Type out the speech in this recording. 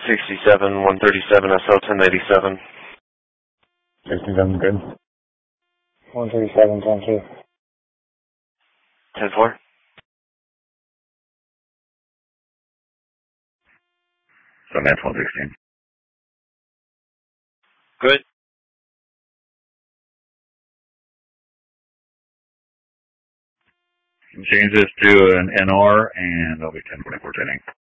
67, 137, SO 1087. 67, good. 137, 10-2. 10-4. Sundance 116. Good. Change this to an NR, and I'll be 1044 tuning.